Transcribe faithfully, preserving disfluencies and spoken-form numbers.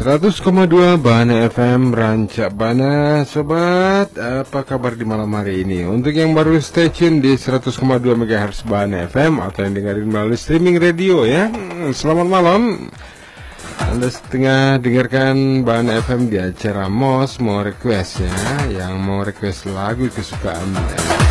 seratus koma dua Bana F M Rancak Bana. Sobat, apa kabar di malam hari ini? Untuk yang baru stay tune di seratus koma dua MHz Bana F M atau yang dengerin melalui streaming radio ya, selamat malam. Anda setengah dengarkan Bana F M di acara Mos Mau Request ya, yang mau request lagu kesukaan.